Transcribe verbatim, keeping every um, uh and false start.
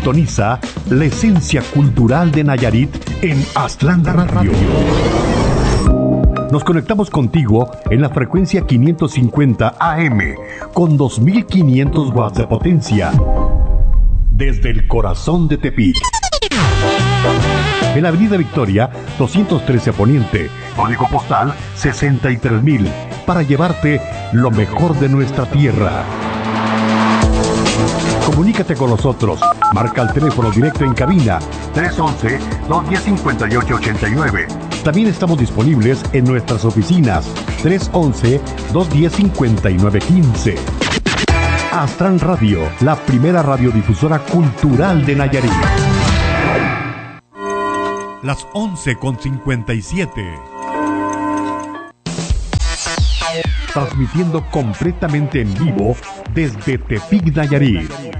Sintoniza la esencia cultural de Nayarit en Atlanta Radio. Nos conectamos contigo en la frecuencia quinientos cincuenta A M con dos mil quinientos watts de potencia desde el corazón de Tepic. En la Avenida Victoria, doscientos trece Poniente, código postal sesenta y tres mil, para llevarte lo mejor de nuestra tierra. Comunícate con nosotros. Marca el teléfono directo en cabina tres once, dos diez, cincuenta y ocho ochenta y nueve. También estamos disponibles en nuestras oficinas tres once, dos diez, cincuenta y nueve quince. Astran Radio, la primera radiodifusora cultural de Nayarit. Las once con cincuenta y siete. Transmitiendo completamente en vivo desde Tepic, Nayarit.